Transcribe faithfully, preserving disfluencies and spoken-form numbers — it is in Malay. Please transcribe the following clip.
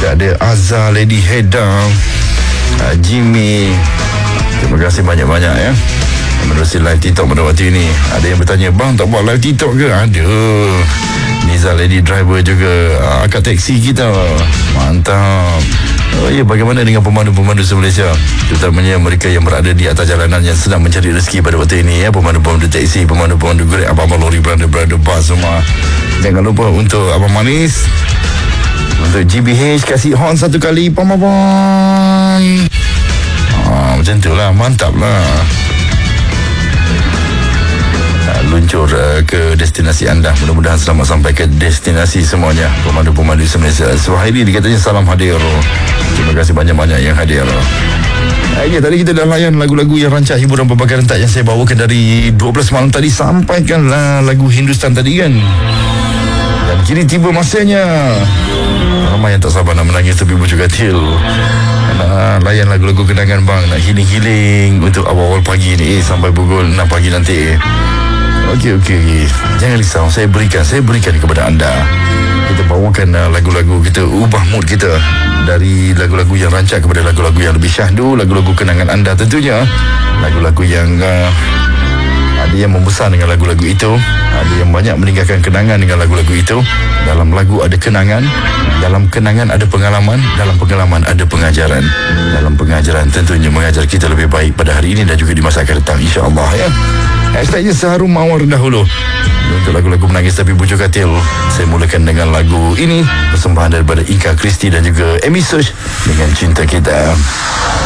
juga ada Azhar, Lady Heda, uh, Jimmy. Terima kasih banyak-banyak ya menerusi live TikTok pada waktu ini. Ada yang bertanya, bang tak buat live TikTok ke? Ada. Niza Lady Driver juga, uh, akak teksi kita. Mantap. Oh ya, bagaimana dengan pemandu-pemandu se-Malaysia, terutamanya mereka yang berada di atas jalanan yang sedang mencari rezeki pada waktu ini ya, pemandu-pemandu taksi, pemandu-pemandu Grab, abang-abang lori, berada-berada bas semua. Jangan lupa untuk Abang Manis, untuk G B H kasih horn satu kali, pam pam pam. Ah, macam tu lah, mantap lah. Luncur uh, ke destinasi anda. Mudah-mudahan selamat sampai ke destinasi semuanya, pemandu-pemandu se-Malaysia. Suhaili dikatanya salam hadir. Terima kasih banyak-banyak yang hadir. Uh, ya, tadi kita dah layan lagu-lagu yang rancak hiburan berbagai rentak yang saya bawakan dari dua belas malam tadi. Sampaikanlah lagu Hindustan tadi kan. Dan kini tiba masanya. Ramai yang tak sabar nak menangis tepi bujuk katil. Nak layan lagu-lagu kenangan bang, nak healing-healing untuk awal-awal pagi ni, eh, sampai pukul enam pagi nanti. Okey, okey, okey. Jangan risau, saya berikan, saya berikan kepada anda. Kita bawakan uh, lagu-lagu, kita ubah mood kita dari lagu-lagu yang rancak kepada lagu-lagu yang lebih syahdu, lagu-lagu kenangan anda tentunya. Lagu-lagu yang uh, ada yang membesar dengan lagu-lagu itu, ada yang banyak meninggalkan kenangan dengan lagu-lagu itu. Dalam lagu ada kenangan, dalam kenangan ada pengalaman, dalam pengalaman ada pengajaran. Dalam pengajaran tentunya mengajar kita lebih baik pada hari ini dan juga di masa akan datang, insya-Allah ya. Hashtagnya Seharum Mawar dahulu. Untuk lagu-lagu menangis tapi bujuk katil, saya mulakan dengan lagu ini, persembahan daripada Ika Kristi dan juga Amy Search dengan Cinta Kita.